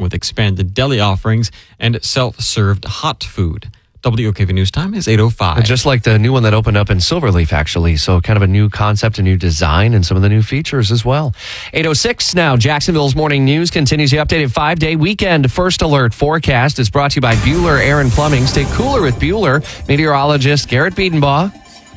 with expanded deli offerings and self-served hot food. WOKV News Time is 8:05. Just like the new one that opened up in Silverleaf, actually. So kind of a new concept, a new design, and some of the new features as well. 8:06 now. Jacksonville's Morning News continues the updated 5-day weekend first alert forecast. Is brought to you by Bueller Air and Plumbing. Stay cooler with Bueller. Meteorologist Garrett Biedenbaugh.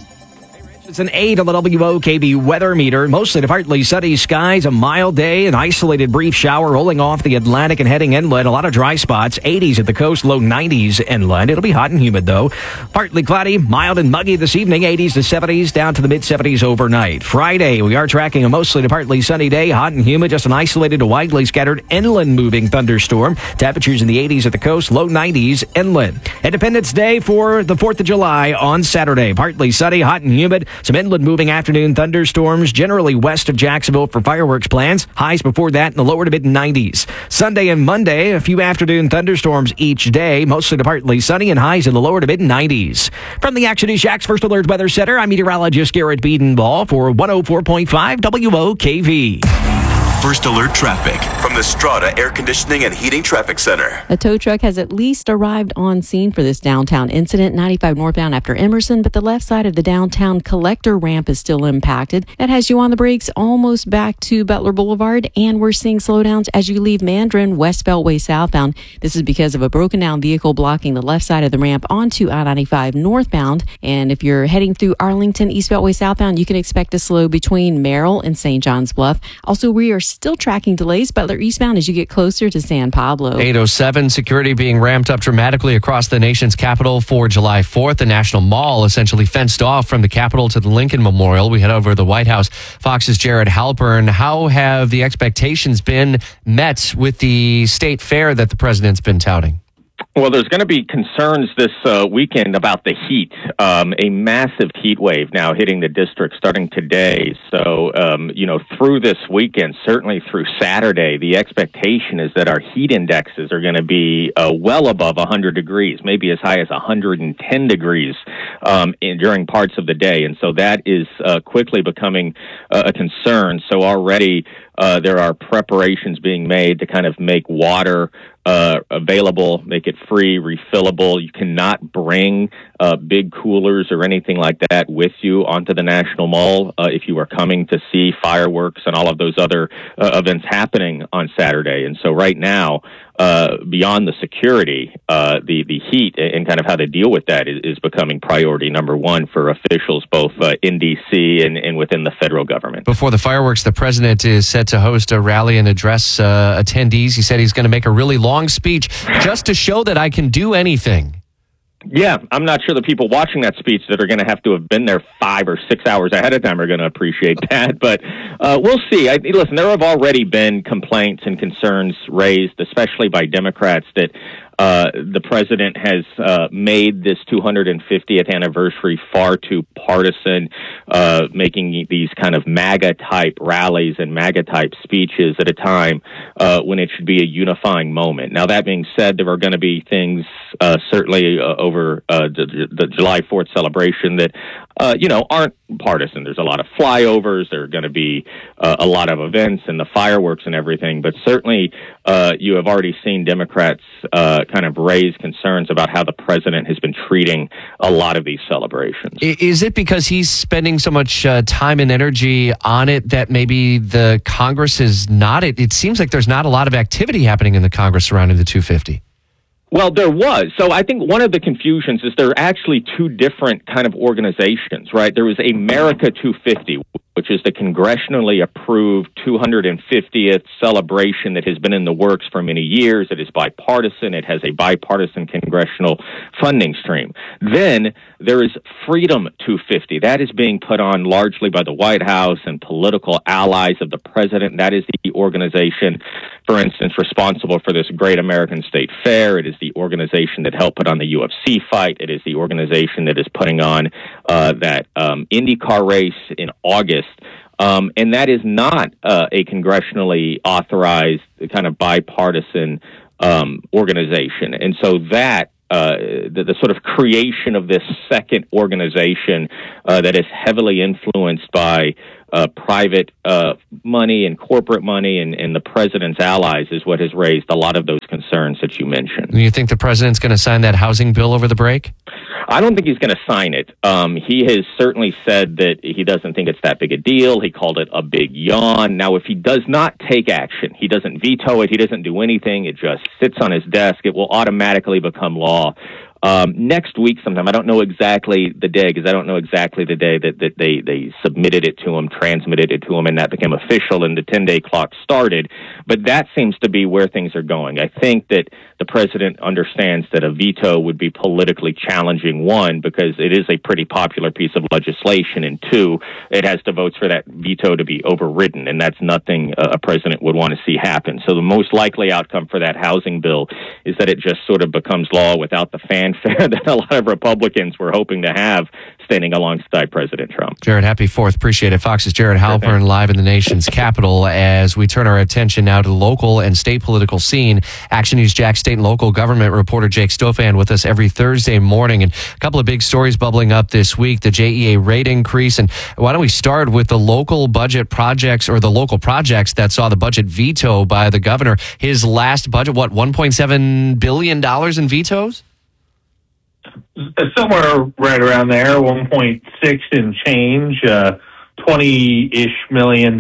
It's an 8 on the WOKV weather meter. Mostly to partly sunny skies, a mild day, an isolated brief shower rolling off the Atlantic and heading inland. A lot of dry spots, 80s at the coast, low 90s inland. It'll be hot and humid, though. Partly cloudy, mild and muggy this evening, 80s to 70s, down to the mid-70s overnight. Friday, we are tracking a mostly to partly sunny day, hot and humid, just an isolated to widely scattered inland moving thunderstorm. Temperatures in the 80s at the coast, low 90s inland. Independence Day for the 4th of July on Saturday. Partly sunny, hot and humid. Some inland moving afternoon thunderstorms, generally west of Jacksonville for fireworks plans. Highs before that in the lower to mid-90s. Sunday and Monday, a few afternoon thunderstorms each day, mostly to partly sunny and highs in the lower to mid-90s. From the Action News Jax First Alert Weather Center, I'm meteorologist Garrett Biedenbaugh for 104.5 WOKV. First Alert traffic from the Strata Air Conditioning and Heating Traffic Center. A tow truck has at least arrived on scene for this downtown incident, 95 northbound after Emerson, but the left side of the downtown collector ramp is still impacted. That has you on the brakes almost back to Butler Boulevard, and we're seeing slowdowns as you leave Mandarin West Beltway southbound. This is because of a broken down vehicle blocking the left side of the ramp onto I-95 northbound. And if you're heading through Arlington East Beltway southbound, you can expect a slow between Merrill and St. John's Bluff. Also, we are still tracking delays Butler eastbound as you get closer to San Pablo. 8:07, security being ramped up dramatically across the nation's capital for July 4th. The National Mall essentially fenced off from the Capitol to the Lincoln Memorial. We head over to the White House. Fox's Jared Halpern. How have the expectations been met with the state fair that the president's been touting? Well, there's going to be concerns this weekend about the heat, a massive heat wave now hitting the district starting today. So, through this weekend, certainly through Saturday, the expectation is that our heat indexes are going to be well above 100 degrees, maybe as high as 110 degrees during parts of the day. And so that is quickly becoming a concern. So already there are preparations being made to kind of make water available, make it free, refillable. You cannot bring big coolers or anything like that with you onto the National Mall if you are coming to see fireworks and all of those other events happening on Saturday. And so right now, beyond the security, the heat and kind of how to deal with that is becoming priority number one for officials both in D.C. and within the federal government. Before the fireworks, the president is set to host a rally and address attendees. He said he's going to make a really long speech just to show that I can do anything. Yeah, I'm not sure the people watching that speech that are going to have been there 5 or 6 hours ahead of time are going to appreciate that. But we'll see. Listen, there have already been complaints and concerns raised, especially by Democrats, that the president has made this 250th anniversary far too partisan, making these kind of MAGA-type rallies and MAGA-type speeches at a time when it should be a unifying moment. Now, that being said, there are going to be things certainly over the July 4th celebration that, aren't partisan. There's a lot of flyovers. There are going to be a lot of events and the fireworks and everything. But certainly you have already seen Democrats kind of raise concerns about how the president has been treating a lot of these celebrations. Is it because he's spending so much time and energy on it that maybe the Congress is not? It seems like there's not a lot of activity happening in the Congress surrounding the 250. Well, there was. So I think one of the confusions is there are actually two different kind of organizations, right? There was America 250, which is the congressionally approved 250th celebration that has been in the works for many years. It is bipartisan. It has a bipartisan congressional funding stream. Then there is Freedom 250. That is being put on largely by the White House and political allies of the president. That is the organization, for instance, responsible for this Great American State Fair. It is the organization that helped put on the UFC fight. It is the organization that is putting on that IndyCar race in August. And that is not a congressionally authorized kind of bipartisan organization. And so that the sort of creation of this second organization that is heavily influenced by private money and corporate money and the president's allies is what has raised a lot of those concerns that you mentioned. Do you think the president's going to sign that housing bill over the break? I don't think he's going to sign it. He has certainly said that he doesn't think it's that big a deal. He called it a big yawn. Now, if he does not take action, he doesn't veto it, he doesn't do anything, it just sits on his desk, it will automatically become law. Next week sometime, I don't know exactly the day, because I don't know exactly the day that they submitted it to him, transmitted it to him, and that became official and the 10-day clock started. But that seems to be where things are going. I think that the president understands that a veto would be politically challenging, one, because it is a pretty popular piece of legislation, and two, it has the votes for that veto to be overridden, and that's nothing a president would want to see happen. So the most likely outcome for that housing bill is that it just sort of becomes law without the fanfare that a lot of Republicans were hoping to have standing alongside President Trump. Jared, happy 4th. Appreciate it. Fox's Jared Halpern live in the nation's capital as we turn our attention now to the local and state political scene. Action News Jax state and local government reporter Jake Stofan with us every Thursday morning. And a couple of big stories bubbling up this week, the JEA rate increase. And why don't we start with the local budget projects or the local projects that saw the budget veto by the governor. His last budget, what, $1.7 billion in vetoes? Somewhere right around there, 1.6 and change, $20-ish million,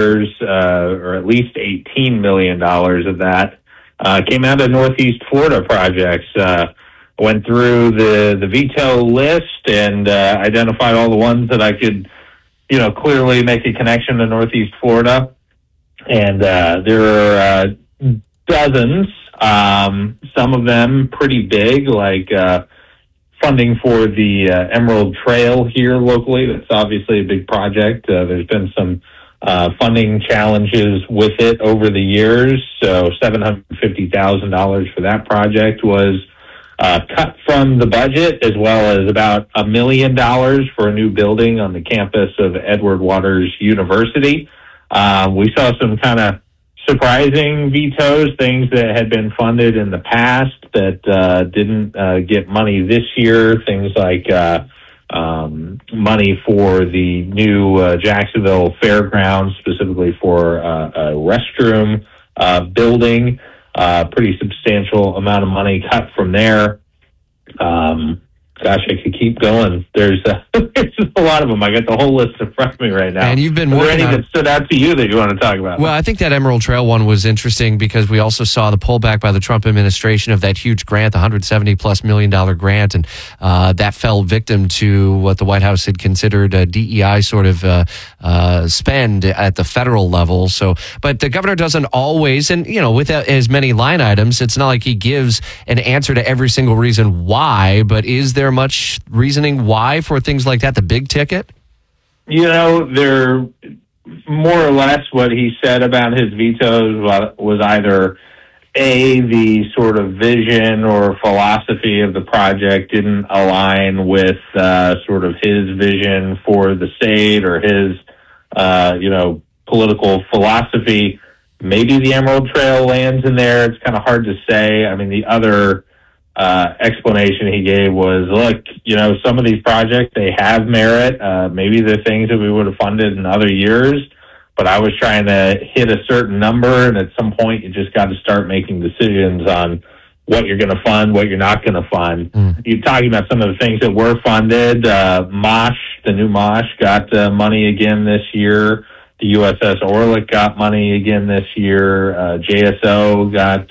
or at least $18 million of that came out of Northeast Florida projects. Went through the veto list and identified all the ones that I could, clearly make a connection to Northeast Florida. And there are dozens, some of them pretty big, like funding for the Emerald Trail here locally. That's obviously a big project. There's been some funding challenges with it over the years. So $750,000 for that project was cut from the budget, as well as about $1 million for a new building on the campus of Edward Waters University. We saw some kind of surprising vetoes, things that had been funded in the past that didn't get money this year, things like money for the new Jacksonville Fairgrounds, specifically for a restroom building, pretty substantial amount of money cut from there. Gosh, I could keep going. There's just a lot of them. I got the whole list in front of me right now. And you've been working working on... on... that stood out to you that you want to talk about? Well, I think that Emerald Trail one was interesting because we also saw the pullback by the Trump administration of that huge grant, the $170+ million grant, and that fell victim to what the White House had considered a DEI sort of spend at the federal level. So, but the governor doesn't always, and with as many line items, it's not like he gives an answer to every single reason why. But is there much reasoning why for things like that, the big ticket? They're more or less what he said about his vetoes was either A, the sort of vision or philosophy of the project didn't align with sort of his vision for the state or his, political philosophy. Maybe the Emerald Trail lands in there. It's kind of hard to say. I mean, the other explanation he gave was, look, some of these projects, they have merit. Maybe they're things that we would have funded in other years, but I was trying to hit a certain number, and at some point you just got to start making decisions on what you're going to fund, what you're not going to fund. You're talking about some of the things that were funded. MOSH, the new MOSH, got money again this year. The USS Orlick got money again this year. JSO got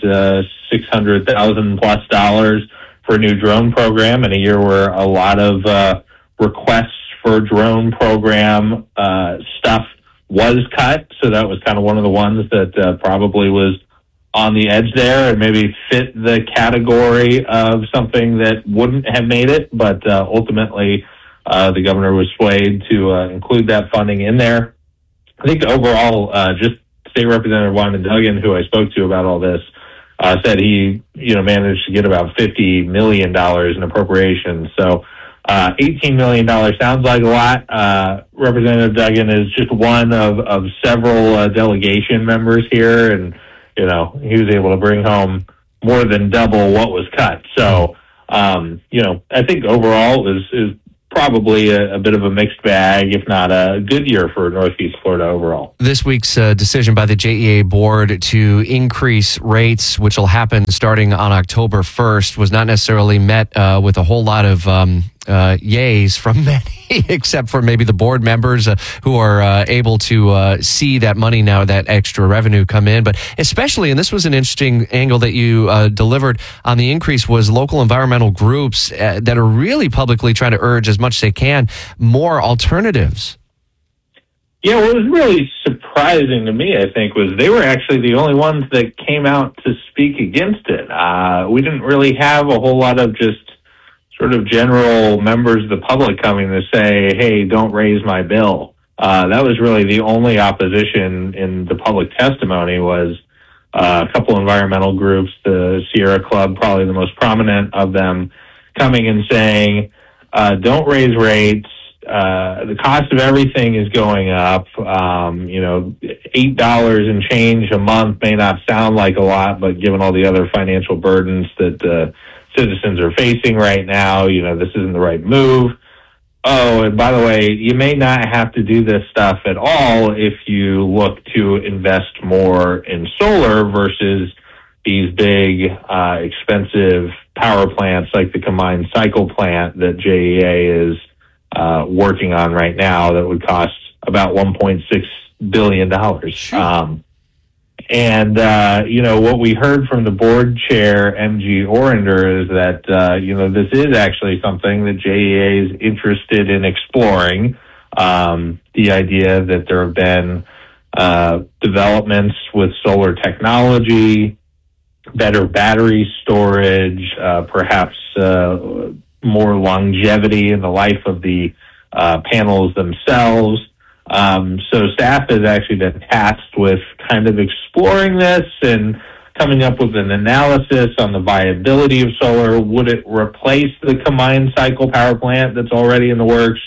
$600,000+ for a new drone program in a year where a lot of requests for drone program stuff was cut. So that was kind of one of the ones that probably was on the edge there and maybe fit the category of something that wouldn't have made it. But ultimately, the governor was swayed to include that funding in there. I think overall, just State Representative Wanda Duggan, who I spoke to about all this, said he, managed to get about $50 million in appropriations. So, $18 million sounds like a lot. Representative Duggan is just one of several delegation members here, and he was able to bring home more than double what was cut. So, I think overall is probably a bit of a mixed bag, if not a good year for Northeast Florida overall. This week's decision by the JEA board to increase rates, which will happen starting on October 1st, was not necessarily met with a whole lot of yays from many, except for maybe the board members who are able to see that money now, that extra revenue come in. But especially, and this was an interesting angle that you delivered on the increase, was local environmental groups that are really publicly trying to urge as much as they can more alternatives. Yeah, what was really surprising to me, I think, was they were actually the only ones that came out to speak against it. We didn't really have a whole lot of just sort of general members of the public coming to say, hey, don't raise my bill. That was really the only opposition in the public testimony, was a couple environmental groups, the Sierra Club, probably the most prominent of them, coming and saying, don't raise rates. The cost of everything is going up. $8 and change a month may not sound like a lot, but given all the other financial burdens that citizens are facing right now, this isn't the right move. Oh, and by the way, you may not have to do this stuff at all if you look to invest more in solar versus these big, expensive power plants like the combined cycle plant that JEA is working on right now that would cost about $1.6 billion. What we heard from the board chair, MG Orender, is that, this is actually something that JEA is interested in exploring. The idea that there have been developments with solar technology, better battery storage, perhaps more longevity in the life of the panels themselves. So staff has actually been tasked with kind of exploring this and coming up with an analysis on the viability of solar. Would it replace the combined cycle power plant that's already in the works?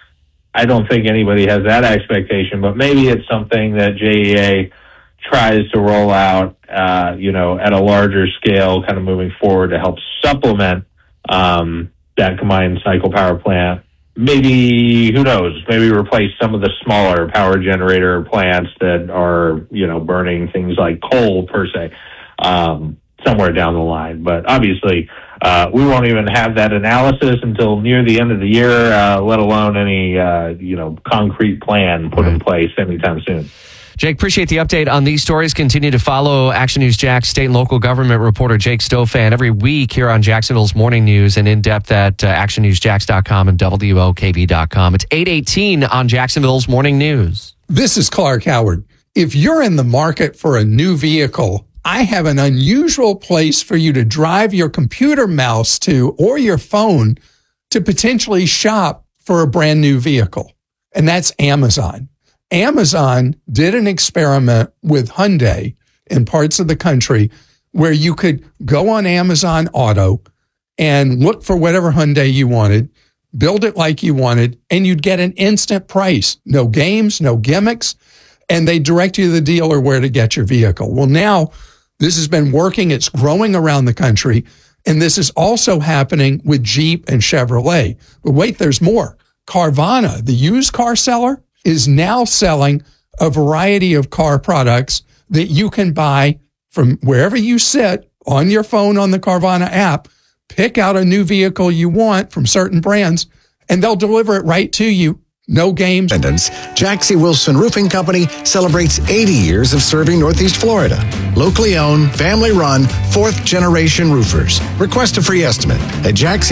I don't think anybody has that expectation, but maybe it's something that JEA tries to roll out, at a larger scale, kind of moving forward to help supplement that combined cycle power plant. Maybe, who knows, maybe replace some of the smaller power generator plants that are, burning things like coal per se, somewhere down the line. But obviously, we won't even have that analysis until near the end of the year, let alone any, concrete plan put in place anytime soon. Jake, appreciate the update on these stories. Continue to follow Action News Jax state and local government reporter Jake Stofan every week here on Jacksonville's Morning News and in depth at actionnewsjax.com and WOKV.com. It's 8:18 on Jacksonville's Morning News. This is Clark Howard. If you're in the market for a new vehicle, I have an unusual place for you to drive your computer mouse to or your phone to potentially shop for a brand new vehicle. And that's Amazon. Amazon did an experiment with Hyundai in parts of the country where you could go on Amazon Auto and look for whatever Hyundai you wanted, build it like you wanted, and you'd get an instant price. No games, no gimmicks, and they direct you to the dealer where to get your vehicle. Well, now this has been working. It's growing around the country, and this is also happening with Jeep and Chevrolet. But wait, there's more. Carvana, the used car seller, is now selling a variety of car products that you can buy from wherever you sit on your phone on the Carvana app. Pick out a new vehicle you want from certain brands, and they'll deliver it right to you. No games. Jaxie Wilson Roofing Company celebrates 80 years of serving Northeast Florida. Locally owned, family-run, fourth-generation roofers. Request a free estimate at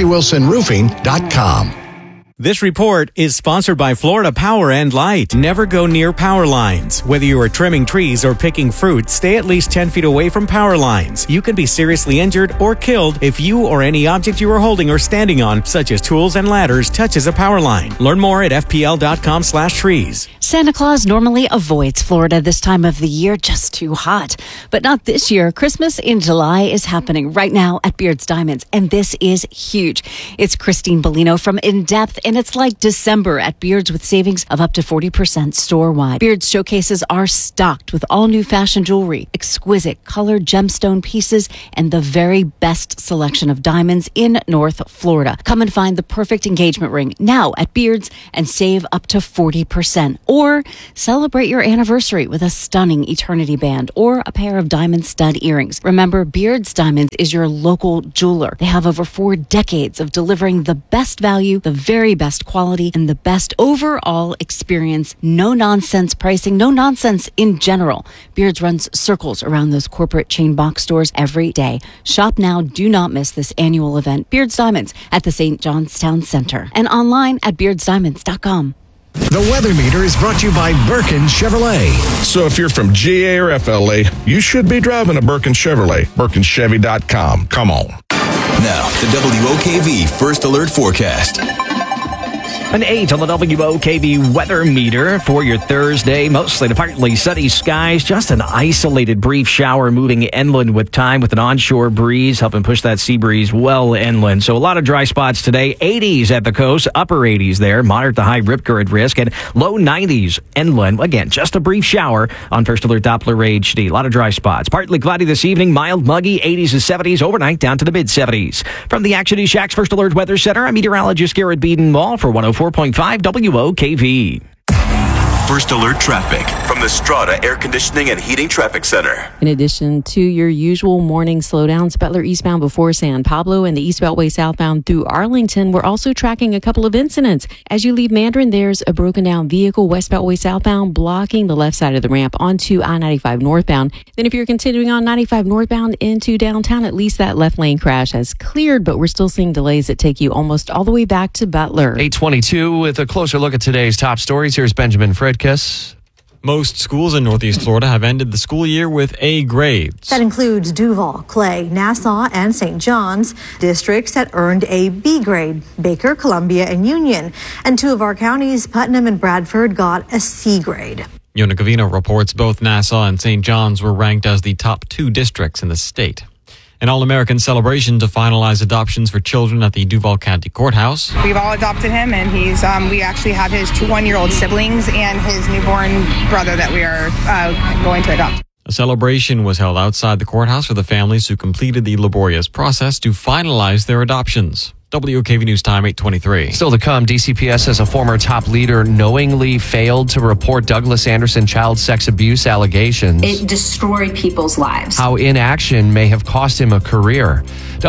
JaxieWilsonRoofing.com. This report is sponsored by Florida Power and Light. Never go near power lines. Whether you are trimming trees or picking fruit, stay at least 10 feet away from power lines. You can be seriously injured or killed if you or any object you are holding or standing on, such as tools and ladders, touches a power line. Learn more at fpl.com/trees. Santa Claus normally avoids Florida this time of the year, just too hot. But not this year. Christmas in July is happening right now at Beard's Diamonds, and this is huge. It's Christine Bellino from In Depth. and it's like December at Beards with savings of up to 40% store-wide. Beards showcases are stocked with all new fashion jewelry, exquisite colored gemstone pieces, and the very best selection of diamonds in North Florida. Come and find the perfect engagement ring now at Beards and save up to 40%. Or celebrate your anniversary with a stunning eternity band or a pair of diamond stud earrings. Remember, Beards Diamonds is your local jeweler. They have over 4 decades of delivering the best value, the very best quality, and the best overall experience. No nonsense pricing, no nonsense in general. Beards runs circles around those corporate chain box stores every day. Shop now. Do not miss this annual event, Beards Diamonds, at the St. Johnstown Center, and online at beardsdiamonds.com. The Weather Meter is brought to you by Birkin Chevrolet. So if you're from GA or FLA, you should be driving a Birkin Chevrolet. BirkinChevy.com. Come on. Now, the WOKV First Alert Forecast. An 8 on the WOKV weather meter for your Thursday. Mostly to partly sunny skies. Just an isolated brief shower moving inland with time with an onshore breeze, helping push that sea breeze well inland. So a lot of dry spots today. 80s at the coast, upper 80s there. Moderate to high rip current risk, and low 90s inland. Again, just a brief shower on First Alert Doppler HD. A lot of dry spots. Partly cloudy this evening. Mild, muggy, 80s and 70s. Overnight down to the mid-70s. From the Action East Shacks First Alert Weather Center, I'm meteorologist Garrett Beeden-Wall for 104.5 WOKV. First Alert Traffic from the Strata Air Conditioning and Heating Traffic Center. In addition to your usual morning slowdowns, Butler eastbound before San Pablo and the East Beltway southbound through Arlington, we're also tracking a couple of incidents. As you leave Mandarin, there's a broken down vehicle West Beltway southbound blocking the left side of the ramp onto I-95 northbound. Then if you're continuing on 95 northbound into downtown, at least that left lane crash has cleared, but we're still seeing delays that take you almost all the way back to Butler. 8:22 with a closer look at today's top stories. Here's Benjamin Fritkiss. Most schools in Northeast Florida have ended the school year with A grades. That includes Duval, Clay, Nassau, and St. John's, districts that earned a B grade, Baker, Columbia, and Union. And 2 of our counties, Putnam and Bradford, got a C grade. Yona Covino reports both Nassau and St. John's were ranked as the top 2 districts in the state. An all-American celebration to finalize adoptions for children at the Duval County Courthouse. We've all adopted him, and we actually have his 2 one-year-old siblings and his newborn brother that we are going to adopt. A celebration was held outside the courthouse for the families who completed the laborious process to finalize their adoptions. WOKV News Time, 8:23. Still to come, DCPS says a former top leader knowingly failed to report Douglas Anderson child sex abuse allegations. It destroyed people's lives. How inaction may have cost him a career.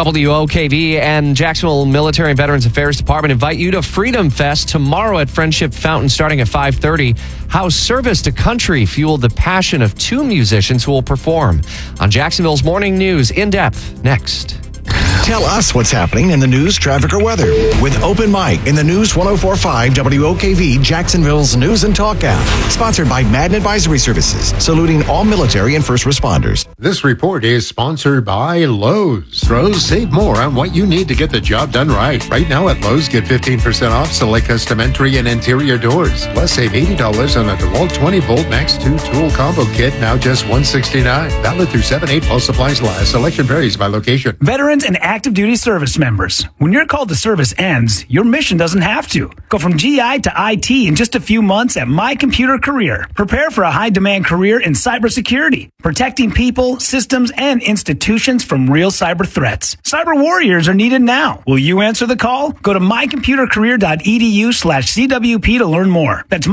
WOKV and Jacksonville Military and Veterans Affairs Department invite you to Freedom Fest tomorrow at Friendship Fountain starting at 5:30. How service to country fueled the passion of 2 musicians who will perform. On Jacksonville's Morning News, in depth, next. Tell us what's happening in the news, traffic, or weather with Open Mic in the News 104.5 WOKV, Jacksonville's News and Talk app. Sponsored by Madden Advisory Services, saluting all military and first responders. This report is sponsored by Lowe's. Lowe's, save more on what you need to get the job done right. Right now at Lowe's, get 15% off select custom entry and interior doors. Plus, save $80 on a DeWalt 20-volt Max 2 tool combo kit, now just $169. Valid through 7/8 while supplies last. Selection varies by location. Veterans and active duty service members. When your call to service ends, your mission doesn't have to. Go from GI to IT in just a few months at My Computer Career. Prepare for a high-demand career in cybersecurity, protecting people, systems, and institutions from real cyber threats. Cyber warriors are needed now. Will you answer the call? Go to mycomputercareer.edu/CWP to learn more. That's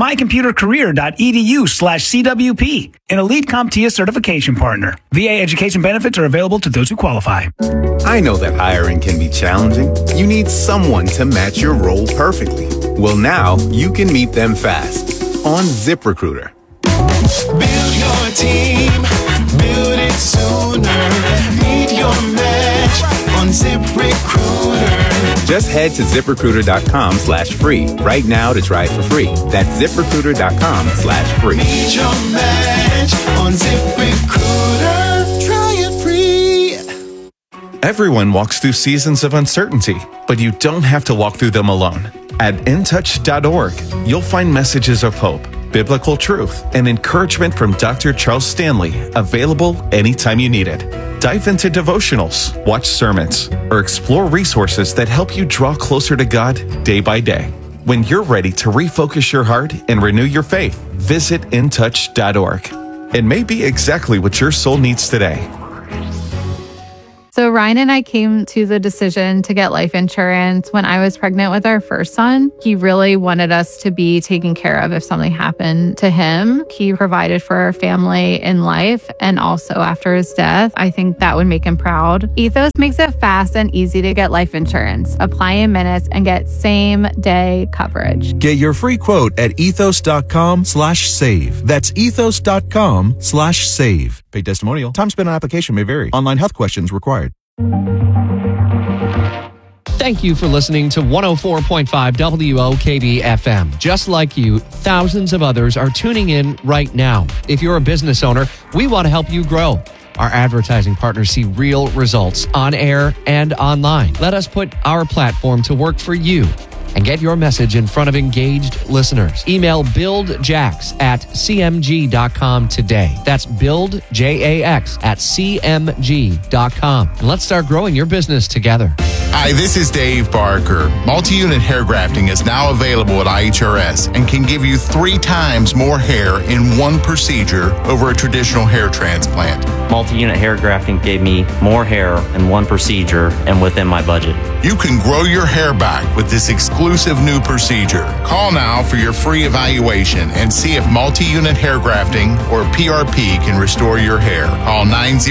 mycomputercareer.edu/CWP. An elite CompTIA certification partner. VA education benefits are available to those who qualify. I know that hiring can be challenging. You need someone to match your role perfectly. Well, now you can meet them fast on ZipRecruiter. Build your team, build it sooner. Meet your match on ZipRecruiter. Just head to ZipRecruiter.com/free right now to try it for free. That's ZipRecruiter.com/free. Meet your match on ZipRecruiter. Try it free. Everyone walks through seasons of uncertainty, but you don't have to walk through them alone. At InTouch.org, you'll find messages of hope, biblical truth, and encouragement from Dr. Charles Stanley, available anytime you need it. Dive into devotionals, watch sermons, or explore resources that help you draw closer to God day by day. When you're ready to refocus your heart and renew your faith, visit intouch.org. It may be exactly what your soul needs today. So Ryan and I came to the decision to get life insurance when I was pregnant with our first son. He really wanted us to be taken care of if something happened to him. He provided for our family in life and also after his death. I think that would make him proud. Ethos makes it fast and easy to get life insurance. Apply in minutes and get same-day coverage. Get your free quote at ethos.com/save. That's ethos.com/save. Paid testimonial. Time spent on application may vary. Online health questions required. Thank you for listening to 104.5 WOKV FM. Just like you, thousands of others are tuning in right now. If you're a business owner, we want to help you grow. Our advertising partners see real results on air and online. Let us put our platform to work for you and get your message in front of engaged listeners. Email buildjax@cmg.com today. That's buildjax@cmg.com. And let's start growing your business together. Hi, this is Dave Barker. Multi-unit hair grafting is now available at IHRS and can give you 3 times more hair in one procedure over a traditional hair transplant. Multi-unit hair grafting gave me more hair in one procedure and within my budget. You can grow your hair back with this exclusive new procedure. Call now for your free evaluation and see if multi-unit hair grafting or PRP can restore your hair. Call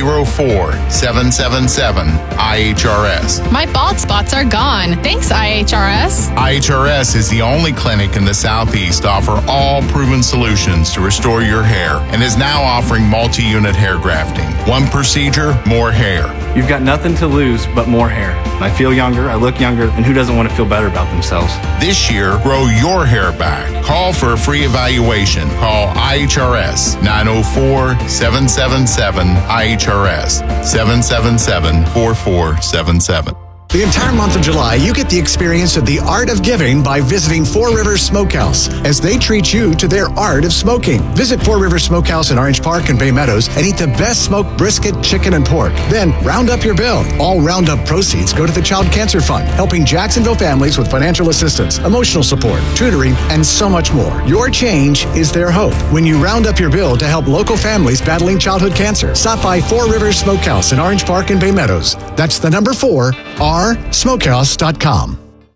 904-777-IHRS. My bald spots are gone. Thanks, IHRS. IHRS is the only clinic in the Southeast to offer all proven solutions to restore your hair and is now offering multi-unit hair grafting. One procedure, more hair. You've got nothing to lose but more hair. I feel younger, I look younger, and who doesn't want to feel better about themselves? This year, grow your hair back. Call for a free evaluation. Call IHRS 904-777-IHRS 777-4477. The entire month of July, you get the experience of the art of giving by visiting Four Rivers Smokehouse as they treat you to their art of smoking. Visit Four Rivers Smokehouse in Orange Park and Bay Meadows and eat the best smoked brisket, chicken, and pork. Then round up your bill. All roundup proceeds go to the Child Cancer Fund, helping Jacksonville families with financial assistance, emotional support, tutoring, and so much more. Your change is their hope. When you round up your bill to help local families battling childhood cancer, stop by Four Rivers Smokehouse in Orange Park and Bay Meadows. That's the number 4, smokehouse.com.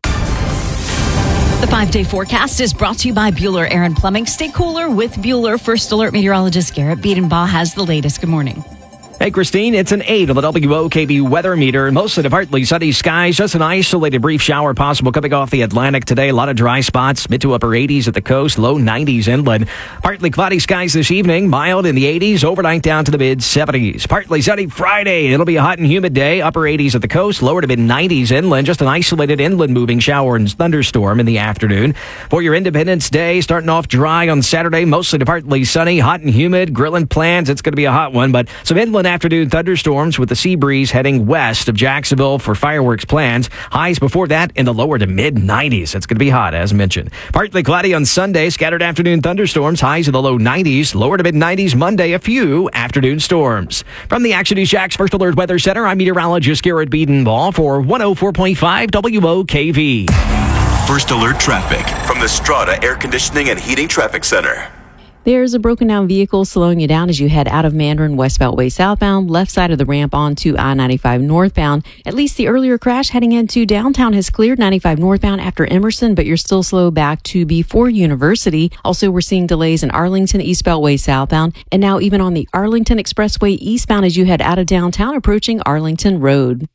The 5-day forecast is brought to you by Bueller Air and Plumbing. Stay cooler with Bueller. First Alert meteorologist Garrett Biedenbaugh has the latest. Good morning. Hey, Christine, it's an 8 on the WOKV weather meter. Mostly to partly sunny skies. Just an isolated brief shower possible coming off the Atlantic today. A lot of dry spots, mid to upper 80s at the coast, low 90s inland. Partly cloudy skies this evening, mild in the 80s, overnight down to the mid 70s. Partly sunny Friday. It'll be a hot and humid day, upper 80s at the coast, lower to mid 90s inland. Just an isolated inland moving shower and thunderstorm in the afternoon. For your Independence Day, starting off dry on Saturday, mostly to partly sunny, hot and humid. Grilling plans, it's going to be a hot one, but some inland afternoon thunderstorms with the sea breeze heading west of Jacksonville for fireworks plans. Highs before that in the lower to mid 90s. It's going to be hot, as mentioned. Partly cloudy on Sunday, scattered afternoon thunderstorms, highs in the low 90s, lower to mid 90s Monday, a few afternoon storms. From the Action News Jax First Alert Weather Center, I'm meteorologist Garrett Biedenbaugh for 104.5 WOKV. First Alert traffic from the Strata Air Conditioning and Heating Traffic Center. There's a broken down vehicle slowing you down as you head out of Mandarin West Beltway southbound, left side of the ramp onto I-95 northbound. At least the earlier crash heading into downtown has cleared 95 northbound after Emerson, but you're still slow back to before University. Also, we're seeing delays in Arlington East Beltway southbound, and now even on the Arlington Expressway eastbound as you head out of downtown, approaching Arlington Road.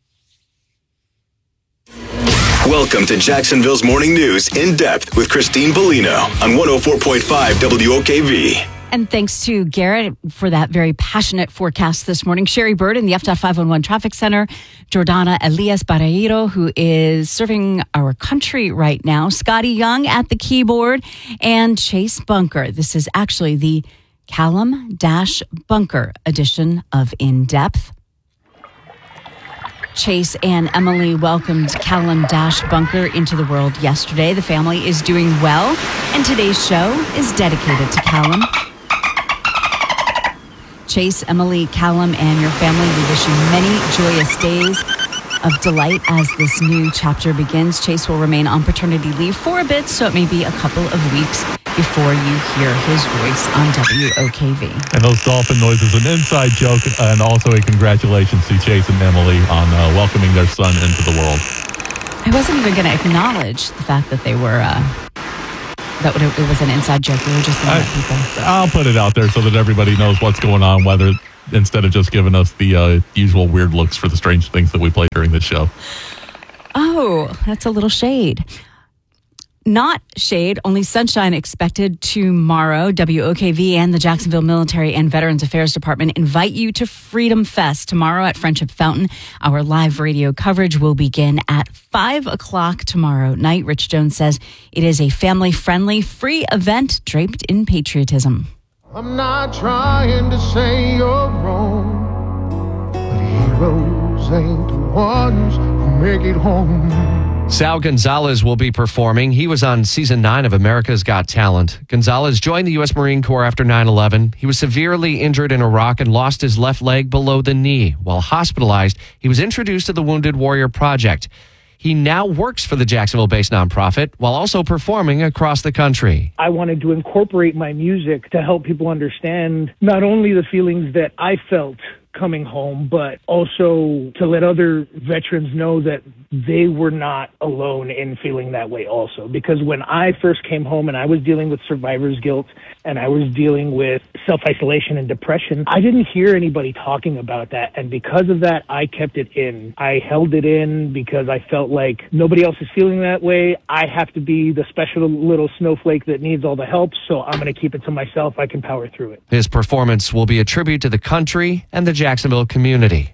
Welcome to Jacksonville's Morning News in Depth with Christine Bellino on 104.5 WOKV. And thanks to Garrett for that very passionate forecast this morning. Sherry Bird in the FDOT 511 Traffic Center. Jordana Elias Barreiro, who is serving our country right now. Scotty Young at the keyboard. And Chase Bunker. This is actually the Callum-Bunker edition of In Depth. Chase and Emily welcomed Callum-Bunker into the world yesterday. The family is doing well, and today's show is dedicated to Callum. Chase, Emily, Callum, and your family, we wish you many joyous days of delight as this new chapter begins. Chase will remain on paternity leave for a bit, so it may be a couple of weeks before you hear his voice on WOKV. And those dolphin noises, an inside joke, and also a congratulations to Chase and Emily on welcoming their son into the world. I wasn't even going to acknowledge the fact that they were... that it was an inside joke. We were just going to let people. I'll put it out there so that everybody knows what's going on, whether instead of just giving us the usual weird looks for the strange things that we play during this show. Oh, that's a little shade. Not shade, only sunshine expected tomorrow. WOKV and the Jacksonville Military and Veterans Affairs Department invite you to Freedom Fest tomorrow at Friendship Fountain. Our live radio coverage will begin at 5 o'clock tomorrow night. Rich Jones says it is a family-friendly, free event draped in patriotism. I'm not trying to say you're wrong, but heroes ain't the ones who make it home. Sal Gonzalez will be performing. He was on season 9 of America's Got Talent. Gonzalez joined the U.S. Marine Corps after 9/11. He was severely injured in Iraq and lost his left leg below the knee. While hospitalized, he was introduced to the Wounded Warrior Project. He now works for the Jacksonville-based nonprofit while also performing across the country. I wanted to incorporate my music to help people understand not only the feelings that I felt coming home, but also to let other veterans know that they were not alone in feeling that way also. Because when I first came home and I was dealing with survivor's guilt and I was dealing with self-isolation and depression, I didn't hear anybody talking about that. And because of that, I kept it in. I held it in because I felt like nobody else is feeling that way. I have to be the special little snowflake that needs all the help, so I'm going to keep it to myself. I can power through it. His performance will be a tribute to the country and the Jacksonville community.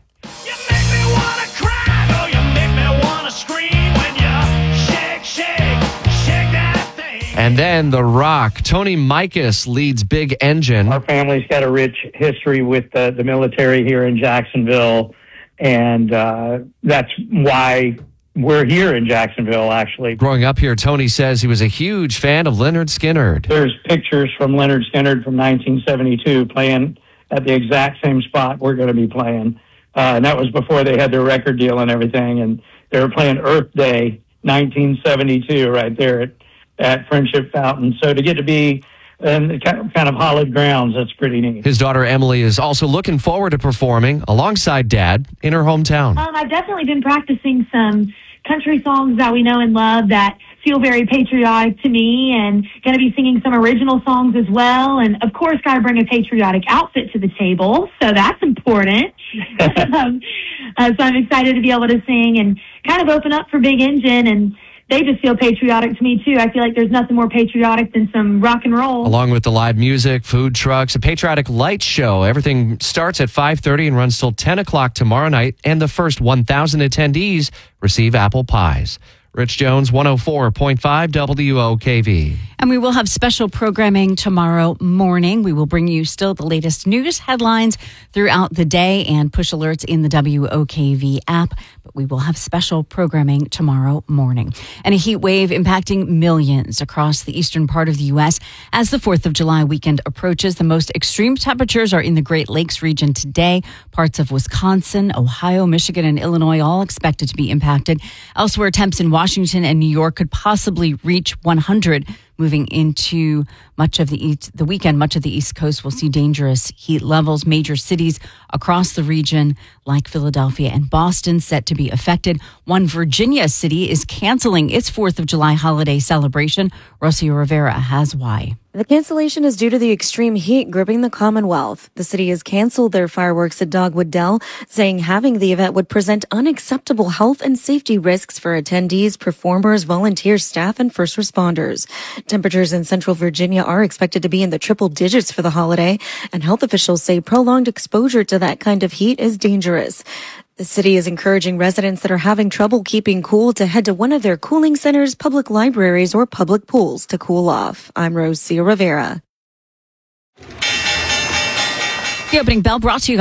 And then The Rock. Tony Mikas leads Big Engine. Our family's got a rich history with the military here in Jacksonville, and that's why we're here in Jacksonville, actually. Growing up here, Tony says he was a huge fan of Lynyrd Skynyrd. There's pictures from Lynyrd Skynyrd from 1972 playing at the exact same spot we're going to be playing. And that was before they had their record deal and everything, and they were playing Earth Day 1972 right there at Friendship Fountain. So to get to be in kind of hallowed grounds, that's pretty neat. His daughter Emily is also looking forward to performing alongside Dad in her hometown. I've definitely been practicing some country songs that we know and love that feel very patriotic to me, and going to be singing some original songs as well. And of course, got to bring a patriotic outfit to the table, so that's important. So I'm excited to be able to sing and kind of open up for Big Engine, and they just feel patriotic to me, too. I feel like there's nothing more patriotic than some rock and roll. Along with the live music, food trucks, a patriotic light show. Everything starts at 5:30 and runs till 10 o'clock tomorrow night, and the first 1,000 attendees receive apple pies. Rich Jones, 104.5 WOKV. And we will have special programming tomorrow morning. We will bring you still the latest news headlines throughout the day and push alerts in the WOKV app. But we will have special programming tomorrow morning. And a heat wave impacting millions across the eastern part of the U.S. as the 4th of July weekend approaches. The most extreme temperatures are in the Great Lakes region today. Parts of Wisconsin, Ohio, Michigan, and Illinois all expected to be impacted. Elsewhere, temps in Washington and New York could possibly reach 100. Moving into much of the weekend, much of the East Coast will see dangerous heat levels. Major cities across the region, like Philadelphia and Boston, set to be affected. One Virginia city is canceling its 4th of July holiday celebration. Rocio Rivera has why. The cancellation is due to the extreme heat gripping the Commonwealth. The city has canceled their fireworks at Dogwood Dell, saying having the event would present unacceptable health and safety risks for attendees, performers, volunteers, staff, and first responders. Temperatures in central Virginia are expected to be in the triple digits for the holiday, and health officials say prolonged exposure to that kind of heat is dangerous. The city is encouraging residents that are having trouble keeping cool to head to one of their cooling centers, public libraries, or public pools to cool off. I'm Rosia Rivera. The opening bell brought to you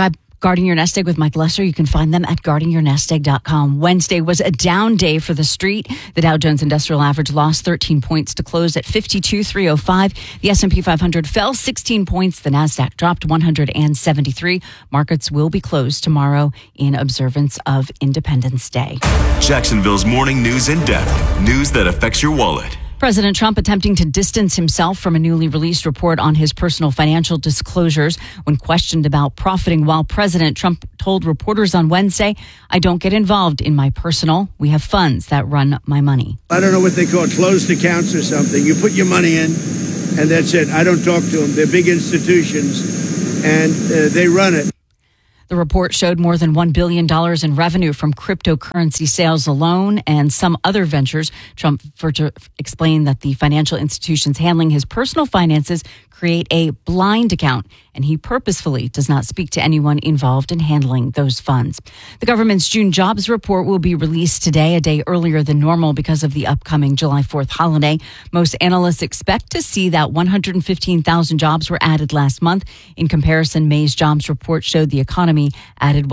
Guarding Your Nest Egg with Mike Lesser. You can find them at guardingyournestegg.com. Wednesday was a down day for the street. The Dow Jones Industrial Average lost 13 points to close at 52,305. The S&P 500 fell 16 points. The Nasdaq dropped 173. Markets will be closed tomorrow in observance of Independence Day. Jacksonville's morning news in depth. News that affects your wallet. President Trump attempting to distance himself from a newly released report on his personal financial disclosures. When questioned about profiting while president, Trump told reporters on Wednesday, "I don't get involved in my personal. We have funds that run my money." I don't know what they call closed accounts or something. You put your money in, and that's it. I don't talk to them. They're big institutions, and they run it. The report showed more than $1 billion in revenue from cryptocurrency sales alone and some other ventures. Trump explained that the financial institutions handling his personal finances create a blind account, and he purposefully does not speak to anyone involved in handling those funds. The government's June jobs report will be released today, a day earlier than normal because of the upcoming July 4th holiday. Most analysts expect to see that 115,000 jobs were added last month. In comparison, May's jobs report showed the economy added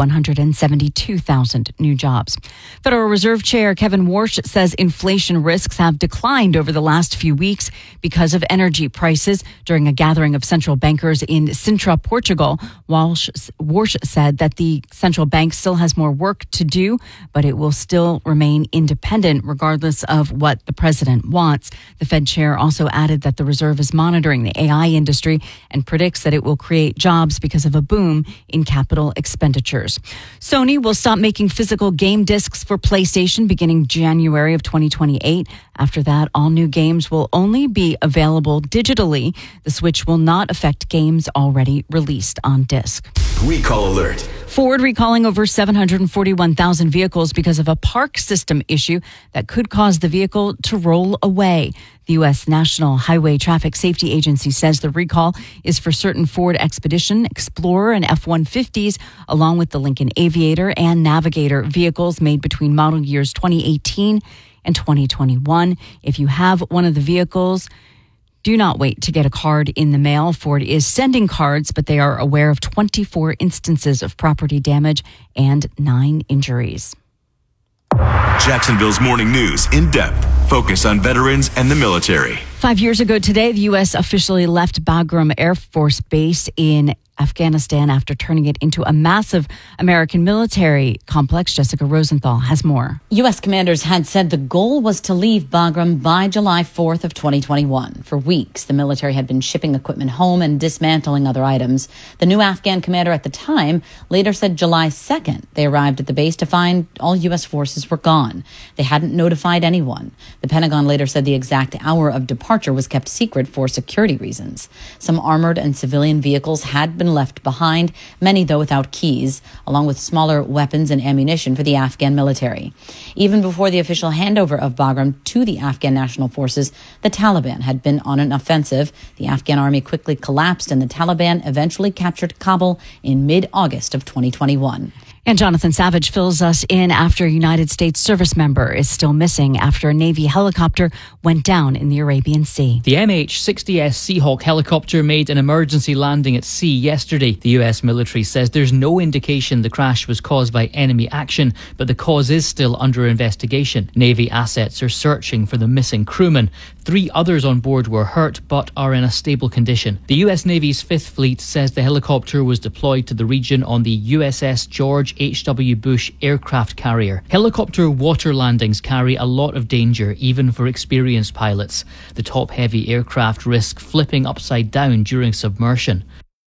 172,000 new jobs. Federal Reserve Chair Kevin Warsh says inflation risks have declined over the last few weeks because of energy prices. During a gathering of central bankers in Sintra, Portugal, Warsh said that the central bank still has more work to do, but it will still remain independent regardless of what the president wants. The Fed chair also added that the Reserve is monitoring the AI industry and predicts that it will create jobs because of a boom in capital expenditures. Sony will stop making physical game discs for PlayStation beginning January of 2028. After that, all new games will only be available digitally. The Switch will not affect games already released on disc. Recall alert. Ford recalling over 741,000 vehicles because of a park system issue that could cause the vehicle to roll away. The U.S. National Highway Traffic Safety Agency says the recall is for certain Ford Expedition, Explorer, and F-150s, along with the Lincoln Aviator and Navigator vehicles made between model years 2018 and 2021. If you have one of the vehicles, do not wait to get a card in the mail. Ford is sending cards, but they are aware of 24 instances of property damage and 9 injuries. Jacksonville's morning news in depth. Focus on veterans and the military. 5 years ago today, the U.S. officially left Bagram Air Force Base in Afghanistan after turning it into a massive American military complex. Jessica Rosenthal has more. U.S. commanders had said the goal was to leave Bagram by July 4th of 2021. For weeks, the military had been shipping equipment home and dismantling other items. The new Afghan commander at the time later said July 2nd they arrived at the base to find all U.S. forces were gone. They hadn't notified anyone. The Pentagon later said the exact hour of departure was kept secret for security reasons. Some armored and civilian vehicles had been left behind, many though without keys, along with smaller weapons and ammunition for the Afghan military. Even before the official handover of Bagram to the Afghan National Forces, the Taliban had been on an offensive. The Afghan army quickly collapsed and the Taliban eventually captured Kabul in mid-August of 2021. And Jonathan Savage fills us in after a United States service member is still missing after a Navy helicopter went down in the Arabian Sea. The MH-60S Seahawk helicopter made an emergency landing at sea yesterday. The U.S. military says there's no indication the crash was caused by enemy action, but the cause is still under investigation. Navy assets are searching for the missing crewman. 3 others on board were hurt but are in a stable condition. The U.S. Navy's 5th Fleet says the helicopter was deployed to the region on the USS George H.W. Bush aircraft carrier. Helicopter water landings carry a lot of danger, even for experienced pilots. The top-heavy aircraft risk flipping upside down during submersion.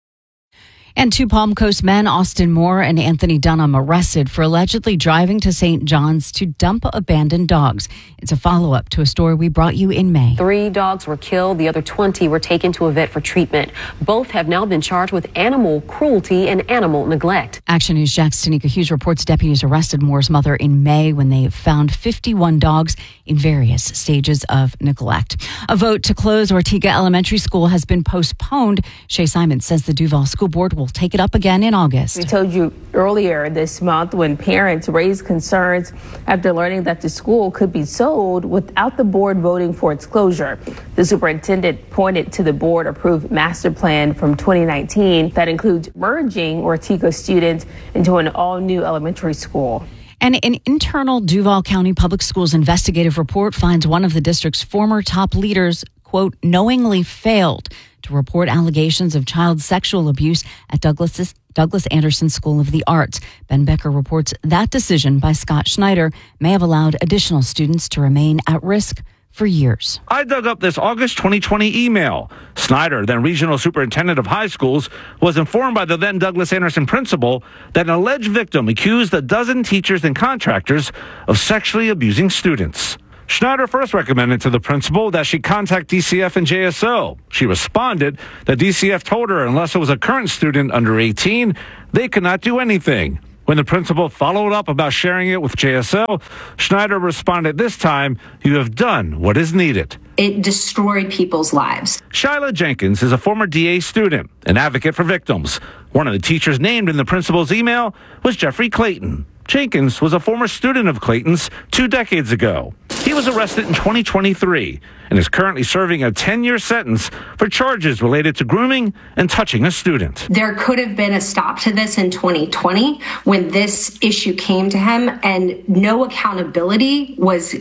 And 2 Palm Coast men, Austin Moore and Anthony Dunham, arrested for allegedly driving to St. John's to dump abandoned dogs. It's a follow-up to a story we brought you in May. 3 dogs were killed. The other 20 were taken to a vet for treatment. Both have now been charged with animal cruelty and animal neglect. Action News Jack's Tanika Hughes reports deputies arrested Moore's mother in May when they found 51 dogs in various stages of neglect. A vote to close Ortega Elementary School has been postponed. Shay Simon says the Duval School Board will take it up again in August. We told you earlier this month when parents raised concerns after learning that the school could be sold without the board voting for its closure. The superintendent pointed to the board-approved master plan from 2019 that includes merging Ortigo students into an all-new elementary school. And an internal Duval County Public Schools investigative report finds one of the district's former top leaders, quote, knowingly failed to report allegations of child sexual abuse at Douglas Anderson School of the Arts. Ben Becker reports that decision by Scott Schneider may have allowed additional students to remain at risk for years. I dug up this August 2020 email. Snyder, then regional superintendent of high schools, was informed by the then Douglas Anderson principal that an alleged victim accused a dozen teachers and contractors of sexually abusing students. Schneider first recommended to the principal that she contact DCF and JSO. She responded that DCF told her unless it was a current student under 18, they could not do anything. When the principal followed up about sharing it with JSO, Schneider responded this time, "You have done what is needed." It destroyed people's lives. Shyla Jenkins is a former DA student, an advocate for victims. One of the teachers named in the principal's email was Jeffrey Clayton. Jenkins was a former student of Clayton's 2 decades ago. He was arrested in 2023 and is currently serving a 10-year sentence for charges related to grooming and touching a student. There could have been a stop to this in 2020 when this issue came to him and no accountability was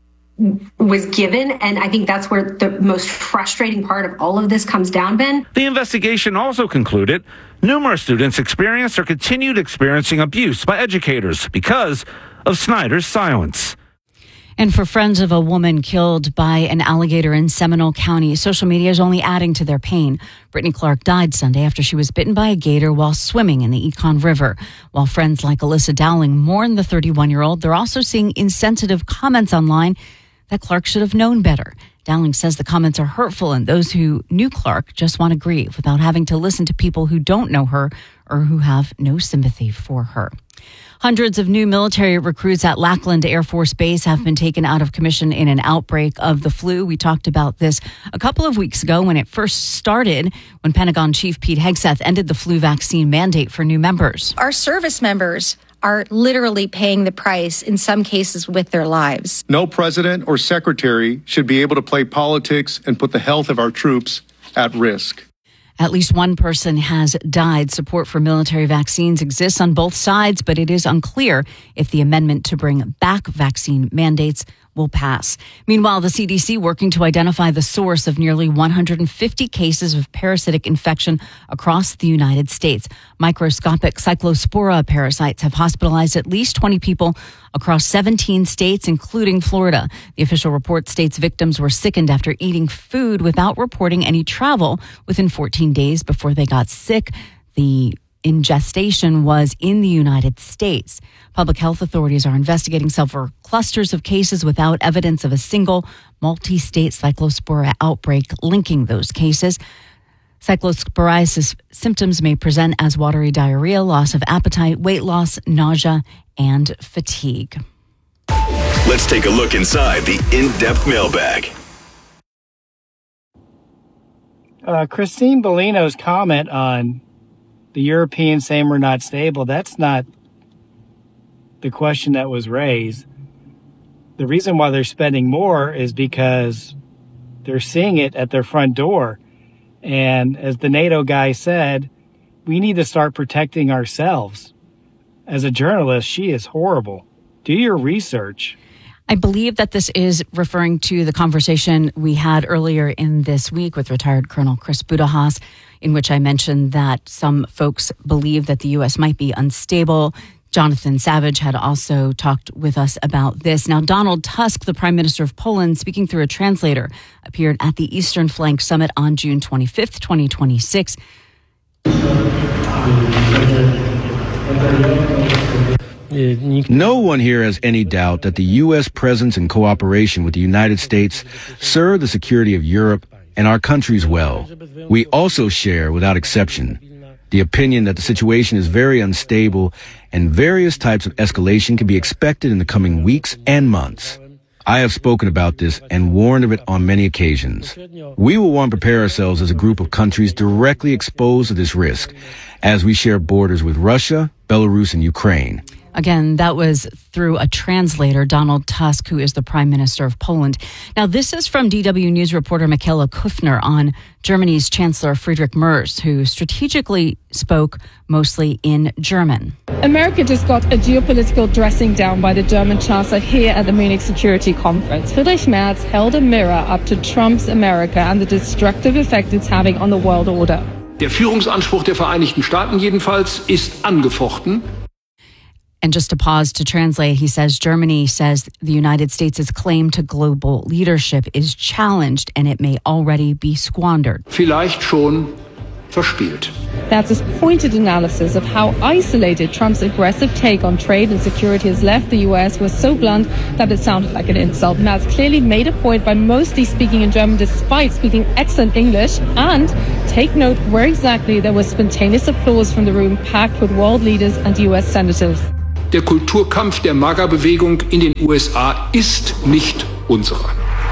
given. And I think that's where the most frustrating part of all of this comes down, Ben. The investigation also concluded numerous students experienced or continued experiencing abuse by educators because of Snyder's silence. And for friends of a woman killed by an alligator in Seminole County, social media is only adding to their pain. Brittany Clark died Sunday after she was bitten by a gator while swimming in the Econ River. While friends like Alyssa Dowling mourn the 31-year-old, they're also seeing insensitive comments online that Clark should have known better. Dowling says the comments are hurtful and those who knew Clark just want to grieve without having to listen to people who don't know her or who have no sympathy for her. Hundreds of new military recruits at Lackland Air Force Base have been taken out of commission in an outbreak of the flu. We talked about this a couple of weeks ago when it first started, when Pentagon Chief Pete Hegseth ended the flu vaccine mandate for new members. Our service members are literally paying the price, in some cases with their lives. No president or secretary should be able to play politics and put the health of our troops at risk. At least one person has died. Support for military vaccines exists on both sides, but it is unclear if the amendment to bring back vaccine mandates will pass. Meanwhile, the CDC working to identify the source of nearly 150 cases of parasitic infection across the United States. Microscopic Cyclospora parasites have hospitalized at least 20 people across 17 states, including Florida. The official report states victims were sickened after eating food without reporting any travel within 14 days before they got sick. The ingestation was in the United States. Public health authorities are investigating several clusters of cases without evidence of a single multi-state cyclospora outbreak linking those cases. Cyclosporiasis symptoms may present as watery diarrhea, loss of appetite, weight loss, nausea, and fatigue. Let's take a look inside the in-depth mailbag. Christine Bellino's comment on the Europeans saying we're not stable, that's not the question that was raised. The reason why they're spending more is because they're seeing it at their front door. And as the NATO guy said, we need to start protecting ourselves. As a journalist, she is horrible. Do your research. I believe that this is referring to the conversation we had earlier in this week with retired Colonel Chris Budahas, in which I mentioned that some folks believe that the U.S. might be unstable. Jonathan Savage had also talked with us about this. Now, Donald Tusk, the Prime Minister of Poland, speaking through a translator, appeared at the Eastern Flank Summit on June 25th, 2026. No one here has any doubt that the U.S. presence and cooperation with the United States serve the security of Europe and our countries well. We also share, without exception, the opinion that the situation is very unstable and various types of escalation can be expected in the coming weeks and months. I have spoken about this and warned of it on many occasions. We will want to prepare ourselves as a group of countries directly exposed to this risk as we share borders with Russia, Belarus, and Ukraine. Again, that was through a translator, Donald Tusk, who is the Prime Minister of Poland. Now, this is from DW News reporter Michaela Kufner on Germany's Chancellor Friedrich Merz, who strategically spoke mostly in German. America just got a geopolitical dressing down by the German Chancellor here at the Munich Security Conference. Friedrich Merz held a mirror up to Trump's America and the destructive effect it's having on the world order. Der Führungsanspruch der Vereinigten Staaten jedenfalls ist angefochten. And just to pause to translate, he says Germany says the United States' claim to global leadership is challenged and it may already be squandered. Vielleicht schon verspielt. That's a pointed analysis of how isolated Trump's aggressive take on trade and security has left the U.S. was so blunt that it sounded like an insult. Merz clearly made a point by mostly speaking in German despite speaking excellent English. And take note where exactly there was spontaneous applause from the room packed with world leaders and U.S. senators. Der Kulturkampf der MAGA-Bewegung in den USA ist nicht unserer.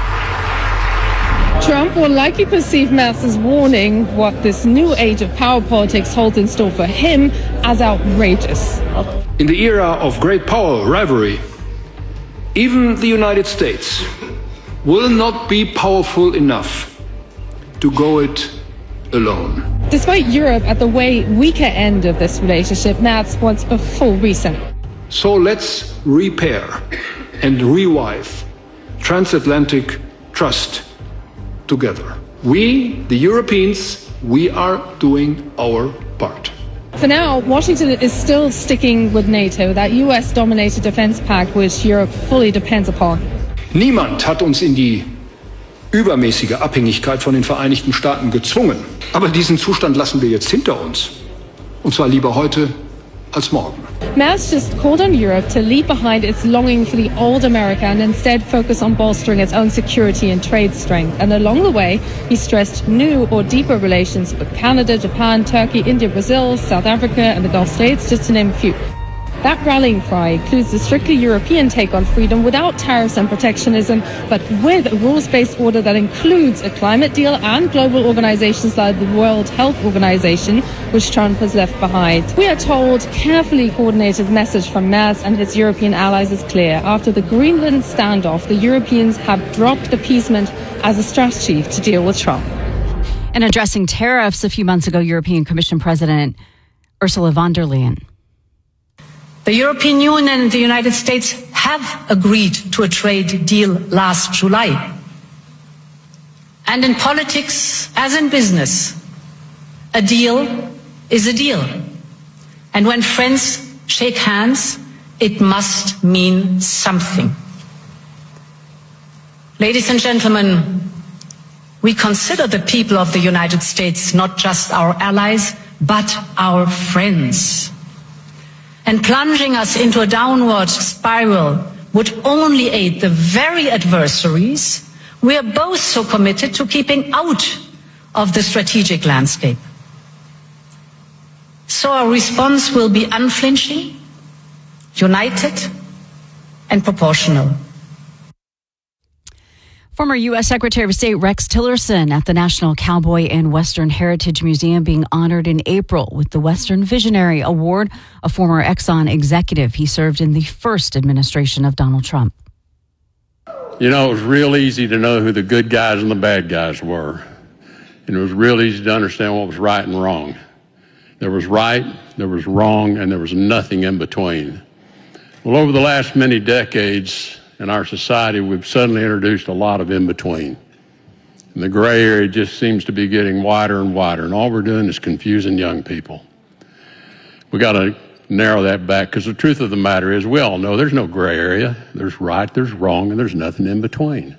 Trump will likely perceive Merz's warning what this new age of power politics holds in store for him as outrageous. In the era of great power rivalry, even the United States will not be powerful enough to go it alone. Despite Europe at the way weaker end of this relationship, Merz wants a full reset. So let's repair and revive transatlantic trust together. We, the Europeans, we are doing our part. For now, Washington is still sticking with NATO, that US-dominated defense pact which Europe fully depends upon. Niemand hat uns in die übermäßige Abhängigkeit von den Vereinigten Staaten gezwungen. Aber diesen Zustand lassen wir jetzt hinter uns. Und zwar lieber heute als morgen. Merz just called on Europe to leave behind its longing for the old America and instead focus on bolstering its own security and trade strength. And along the way, he stressed new or deeper relations with Canada, Japan, Turkey, India, Brazil, South Africa, and the Gulf states, just to name a few. That rallying cry includes the strictly European take on freedom without tariffs and protectionism, but with a rules-based order that includes a climate deal and global organizations like the World Health Organization, which Trump has left behind. We are told carefully coordinated message from Merz and his European allies is clear. After the Greenland standoff, the Europeans have dropped appeasement as a strategy to deal with Trump. And addressing tariffs a few months ago, European Commission President Ursula von der Leyen. The European Union and the United States have agreed to a trade deal last July. And in politics, as in business, a deal is a deal. And when friends shake hands, it must mean something. Ladies and gentlemen, we consider the people of the United States not just our allies, but our friends. And plunging us into a downward spiral would only aid the very adversaries we are both so committed to keeping out of the strategic landscape. So our response will be unflinching, united, and proportional. Former U.S. Secretary of State Rex Tillerson at the National Cowboy and Western Heritage Museum being honored in April with the Western Visionary Award, a former Exxon executive. He served in the first administration of Donald Trump. You know, it was real easy to know who the good guys and the bad guys were. And it was real easy to understand what was right and wrong. There was right, there was wrong, and there was nothing in between. Well, over the last many decades, in our society, we've suddenly introduced a lot of in-between. And the gray area just seems to be getting wider and wider, and all we're doing is confusing young people. We got to narrow that back, because the truth of the matter is we all know there's no gray area. There's right, there's wrong, and there's nothing in between.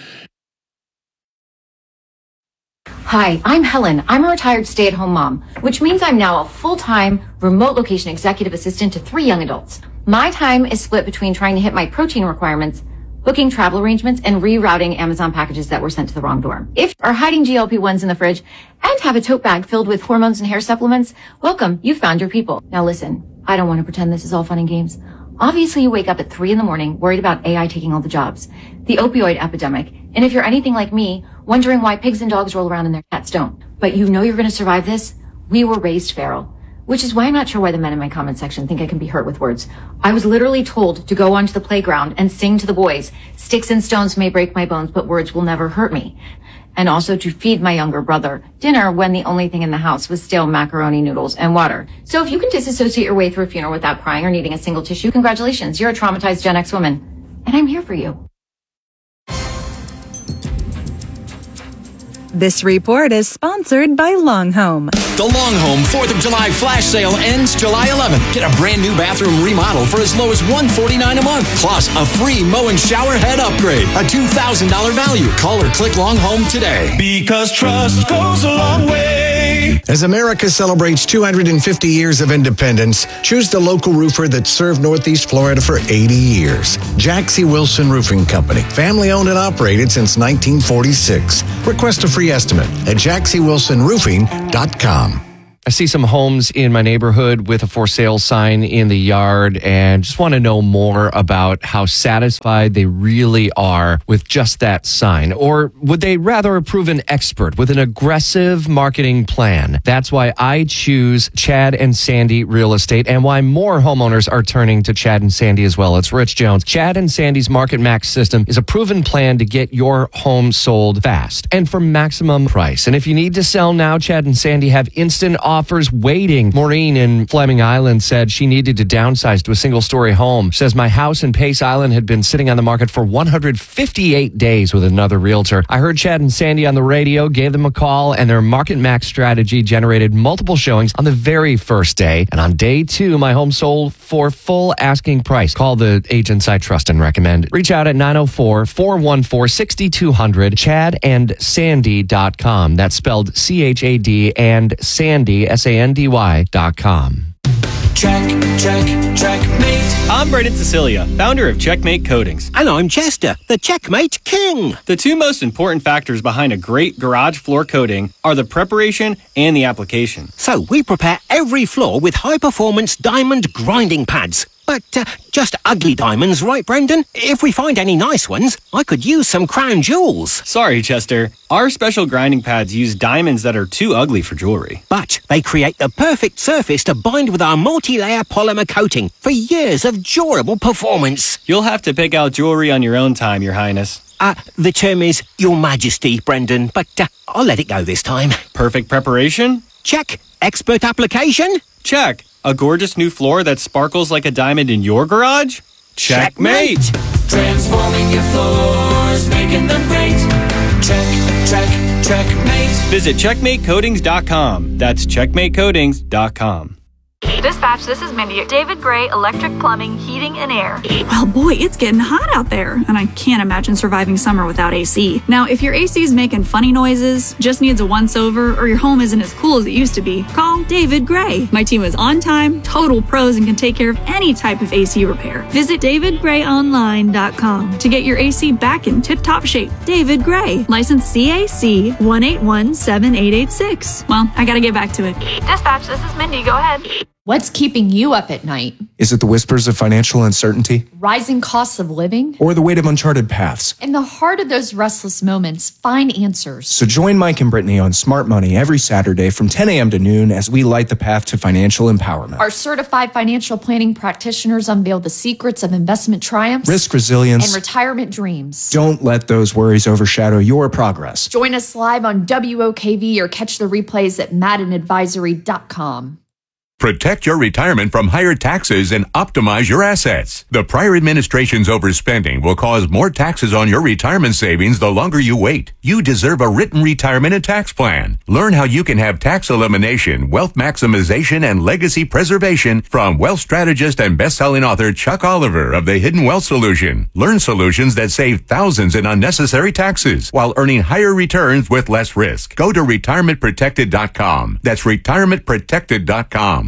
Hi, I'm Helen. I'm a retired stay-at-home mom, which means I'm now a full-time remote location executive assistant to 3 young adults. My time is split between trying to hit my protein requirements, booking travel arrangements, and rerouting Amazon packages that were sent to the wrong dorm. If you are hiding GLP-1s in the fridge and have a tote bag filled with hormones and hair supplements, welcome, you found your people. Now listen, I don't want to pretend this is all fun and games. Obviously, you wake up at 3 a.m. worried about AI taking all the jobs, the opioid epidemic, and if you're anything like me, wondering why pigs and dogs roll around and their cats don't. But you know you're going to survive this? We were raised feral. Which is why I'm not sure why the men in my comment section think I can be hurt with words. I was literally told to go onto the playground and sing to the boys, "Sticks and stones may break my bones, but words will never hurt me." And also to feed my younger brother dinner when the only thing in the house was stale macaroni noodles and water. So if you can disassociate your way through a funeral without crying or needing a single tissue, congratulations, you're a traumatized Gen X woman. And I'm here for you. This report is sponsored by Long Home. The Long Home 4th of July flash sale ends July 11th. Get a brand new bathroom remodel for as low as $149 a month. Plus a free mow and shower head upgrade. A $2,000 value. Call or click Long Home today. Because trust goes a long way. As America celebrates 250 years of independence, choose the local roofer that served Northeast Florida for 80 years. Jack C. Wilson Roofing Company. Family owned and operated since 1946. Request a free estimate at jackcwilsonroofing.com. I see some homes in my neighborhood with a for sale sign in the yard and just want to know more about how satisfied they really are with just that sign. Or would they rather approve an expert with an aggressive marketing plan? That's why I choose Chad and Sandy Real Estate and why more homeowners are turning to Chad and Sandy as well. It's Rich Jones. Chad and Sandy's Market Max system is a proven plan to get your home sold fast and for maximum price. And if you need to sell now, Chad and Sandy have instant offers waiting. Maureen in Fleming Island said she needed to downsize to a single-story home. She says, my house in Pace Island had been sitting on the market for 158 days with another realtor. I heard Chad and Sandy on the radio, gave them a call, and their Market Max strategy generated multiple showings on the very first day. And on day 2, my home sold for full asking price. Call the agents I trust and recommend. Reach out at 904-414-6200, chadandsandy.com. That's spelled C-H-A-D and Sandy, SANDY.com. Checkmate. I'm Brendan Cecilia, founder of Checkmate Coatings. And I'm Chester, the Checkmate King. The two most important factors behind a great garage floor coating are the preparation and the application. So we prepare every floor with high-performance diamond grinding pads. But just ugly diamonds, right, Brendan? If we find any nice ones, I could use some crown jewels. Sorry, Chester. Our special grinding pads use diamonds that are too ugly for jewelry. But they create the perfect surface to bind with our multi-layer polymer coating for years of durable performance. You'll have to pick out jewelry on your own time, Your Highness. The term is Your Majesty, Brendan, but I'll let it go this time. Perfect preparation? Check. Expert application? Check. A gorgeous new floor that sparkles like a diamond in your garage? Checkmate! Transforming your floors, making them great. Checkmate. Visit checkmatecoatings.com. That's checkmatecoatings.com. Dispatch, this is Mindy. David Gray, Electric Plumbing, Heating and Air. Well, boy, it's getting hot out there, and I can't imagine surviving summer without AC. Now, if your AC is making funny noises, just needs a once-over, or your home isn't as cool as it used to be, call David Gray. My team is on time, total pros, and can take care of any type of AC repair. Visit davidgrayonline.com to get your AC back in tip-top shape. David Gray, license CAC 1817886. Well, I gotta get back to it. Dispatch, this is Mindy. Go ahead. What's keeping you up at night? Is it the whispers of financial uncertainty? Rising costs of living? Or the weight of uncharted paths? In the heart of those restless moments, find answers. So join Mike and Brittany on Smart Money every Saturday from 10 a.m. to noon as we light the path to financial empowerment. Our certified financial planning practitioners unveil the secrets of investment triumphs, risk resilience, and retirement dreams. Don't let those worries overshadow your progress. Join us live on WOKV or catch the replays at maddenadvisory.com. Protect your retirement from higher taxes and optimize your assets. The prior administration's overspending will cause more taxes on your retirement savings the longer you wait. You deserve a written retirement and tax plan. Learn how you can have tax elimination, wealth maximization, and legacy preservation from wealth strategist and best-selling author Chuck Oliver of The Hidden Wealth Solution. Learn solutions that save thousands in unnecessary taxes while earning higher returns with less risk. Go to retirementprotected.com. That's retirementprotected.com.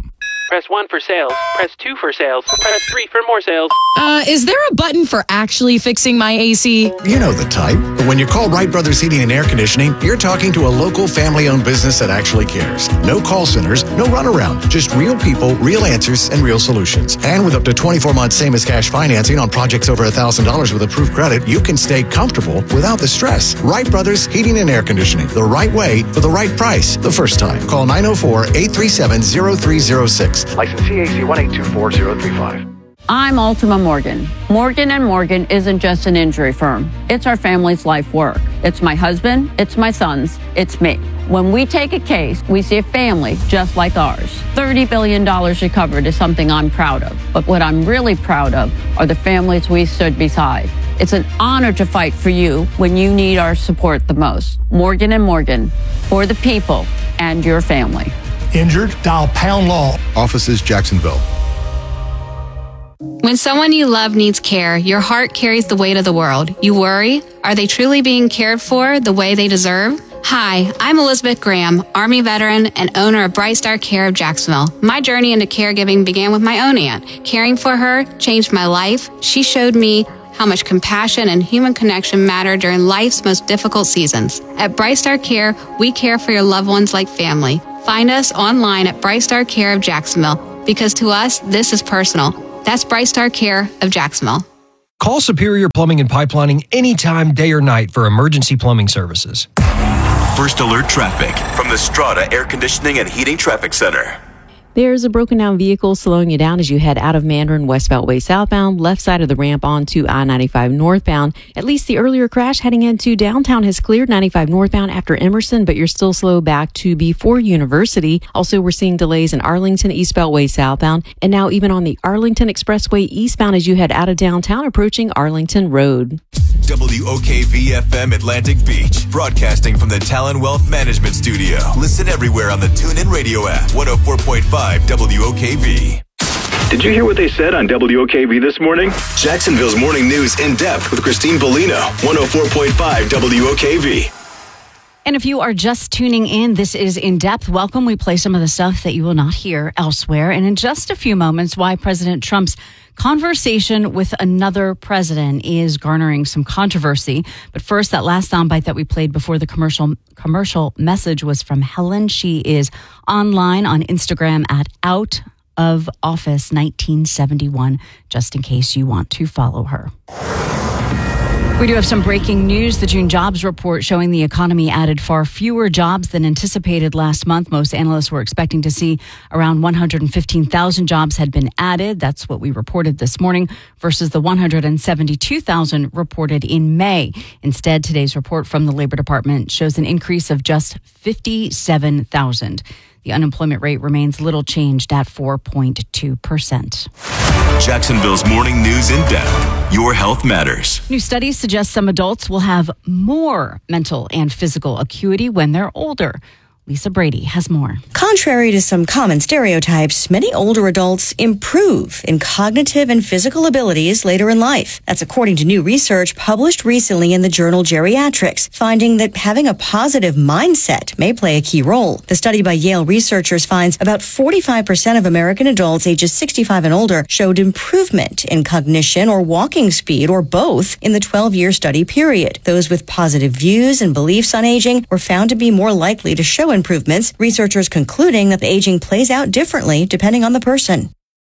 Press 1 for sales. Press 2 for sales. Press 3 for more sales. Is there a button for actually fixing my AC? You know the type. But when you call Wright Brothers Heating and Air Conditioning, you're talking to a local family-owned business that actually cares. No call centers, no runaround. Just real people, real answers, and real solutions. And with up to 24 months same as cash financing on projects over $1,000 with approved credit, you can stay comfortable without the stress. Wright Brothers Heating and Air Conditioning. The right way for the right price the first time. Call 904-837-0306. License CAC 1824035. I'm Ultima Morgan. Morgan & Morgan isn't just an injury firm. It's our family's life work. It's my husband, it's my sons, it's me. When we take a case, we see a family just like ours. $30 billion recovered is something I'm proud of. But what I'm really proud of are the families we stood beside. It's an honor to fight for you when you need our support the most. Morgan & Morgan, for the people and your family. Injured? Dial Pound Law. Offices Jacksonville. When someone you love needs care, your heart carries the weight of the world. You worry, are they truly being cared for the way they deserve? Hi, I'm Elizabeth Graham, Army veteran and owner of Bright Star Care of Jacksonville. My journey into caregiving began with my own aunt. Caring for her changed my life. She showed me how much compassion and human connection matter during life's most difficult seasons. At Bright Star Care, we care for your loved ones like family. Find us online at Bright Star Care of Jacksonville, because to us, this is personal. That's Bright Star Care of Jacksonville. Call Superior Plumbing and Pipelining anytime, day or night, for emergency plumbing services. First alert traffic from the Strata Air Conditioning and Heating Traffic Center. There's a broken down vehicle slowing you down as you head out of Mandarin West Beltway southbound, left side of the ramp onto I-95 northbound. At least the earlier crash heading into downtown has cleared 95 northbound after Emerson, but you're still slow back to before University. Also, we're seeing delays in Arlington East Beltway southbound, and now even on the Arlington Expressway eastbound as you head out of downtown, approaching Arlington Road. WOKV-FM Atlantic Beach, broadcasting from the Talon Wealth Management Studio. Listen everywhere on the TuneIn Radio app, 104.5 WOKV. Did you hear what they said on WOKV this morning? Jacksonville's morning news in depth with Christine Bellino, 104.5 WOKV. And if you are just tuning in, this is In Depth. Welcome. We play some of the stuff that you will not hear elsewhere. And in just a few moments, why President Trump's conversation with another president is garnering some controversy. But first, that last soundbite that we played before the commercial message was from Helen. She is online on Instagram at OutOfOffice1971, just in case you want to follow her. We do have some breaking news. The June jobs report showing the economy added far fewer jobs than anticipated last month. Most analysts were expecting to see around 115,000 jobs had been added. That's what we reported this morning versus the 172,000 reported in May. Instead, today's report from the Labor Department shows an increase of just 57,000. The unemployment rate remains little changed at 4.2%. Jacksonville's morning news in depth. Your health matters. New studies suggest some adults will have more mental and physical acuity when they're older. Lisa Brady has more. Contrary to some common stereotypes, many older adults improve in cognitive and physical abilities later in life. That's according to new research published recently in the journal Geriatrics, finding that having a positive mindset may play a key role. The study by Yale researchers finds about 45% of American adults ages 65 and older showed improvement in cognition or walking speed or both in the 12-year study period. Those with positive views and beliefs on aging were found to be more likely to show improvements, researchers concluding that the aging plays out differently depending on the person.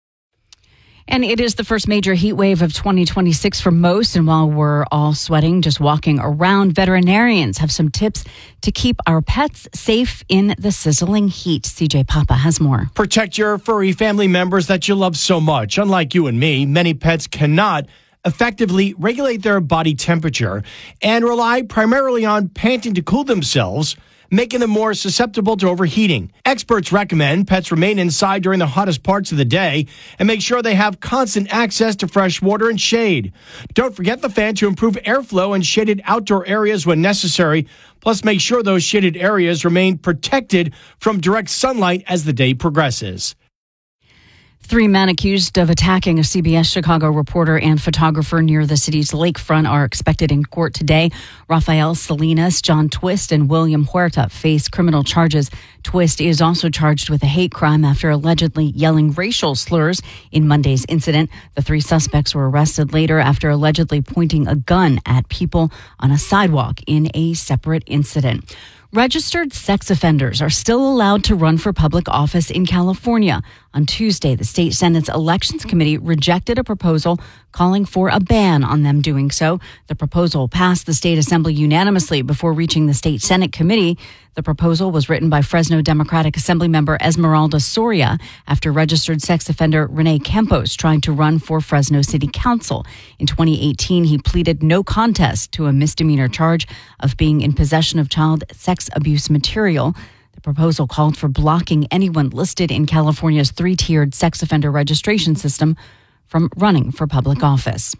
And it is the first major heat wave of 2026 for most. And while we're all sweating just walking around, veterinarians have some tips to keep our pets safe in the sizzling heat. CJ Papa has more. Protect your furry family members that you love so much. Unlike you and me, many pets cannot effectively regulate their body temperature and rely primarily on panting to cool themselves, making them more susceptible to overheating. Experts recommend pets remain inside during the hottest parts of the day and make sure they have constant access to fresh water and shade. Don't forget the fan to improve airflow in shaded outdoor areas when necessary. Plus, make sure those shaded areas remain protected from direct sunlight as the day progresses. 3 men accused of attacking a CBS Chicago reporter and photographer near the city's lakefront are expected in court today. Rafael Salinas, John Twist, and William Huerta face criminal charges. Twist is also charged with a hate crime after allegedly yelling racial slurs in Monday's incident. The 3 suspects were arrested later after allegedly pointing a gun at people on a sidewalk in a separate incident. Registered sex offenders are still allowed to run for public office in California. On Tuesday, the state Senate's Elections Committee rejected a proposal calling for a ban on them doing so. The proposal passed the state assembly unanimously before reaching the state Senate committee. The proposal was written by Fresno Democratic Assemblymember Esmeralda Soria after registered sex offender Rene Campos tried to run for Fresno City Council. In 2018, he pleaded no contest to a misdemeanor charge of being in possession of child sex abuse material. The proposal called for blocking anyone listed in California's 3-tiered sex offender registration system from running for public office.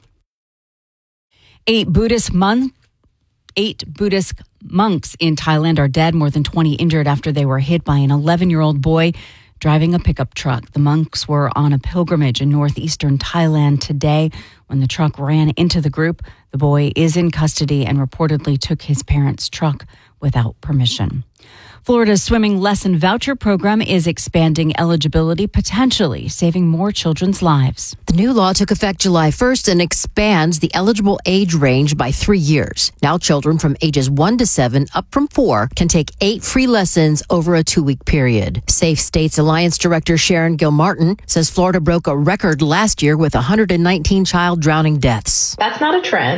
8 Buddhist monks in Thailand are dead, more than 20 injured after they were hit by an 11-year-old boy driving a pickup truck. The monks were on a pilgrimage in northeastern Thailand today when the truck ran into the group. The boy is in custody and reportedly took his parents' truck without permission. Florida's swimming lesson voucher program is expanding eligibility, potentially saving more children's lives. The new law took effect July 1st and expands the eligible age range by 3 years. Now children from ages 1 to 7, up from 4, can take 8 free lessons over a 2-week period. Safe States Alliance Director Sharon Gilmartin says Florida broke a record last year with 119 child drowning deaths. That's not a trend.